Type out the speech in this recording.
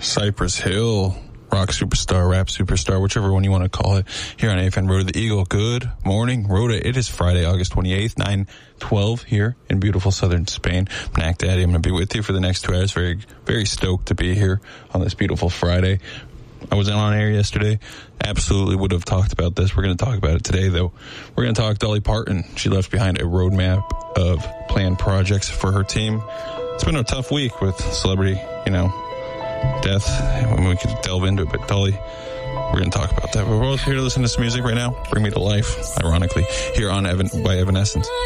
Cypress Hill, rock superstar, rap superstar, whichever one you want to call it, here on AFN Road to the Eagle. Good morning, Rhoda. It is Friday, August 28th, 9:12 here in beautiful southern Spain. I'm Knack Daddy. I'm going to be with you for the next 2 hours. Very, very stoked to be here on this beautiful Friday. I was on air yesterday. Absolutely would have talked about this. We're going to talk about it today, though. We're going to talk Dolly Parton. She left behind a roadmap of planned projects for her team. It's been a tough week with celebrity, death. We could delve into it, but Dolly, we're going to talk about that. We're both here to listen to some music right now. Bring Me to Life, ironically, here on by Evanescence.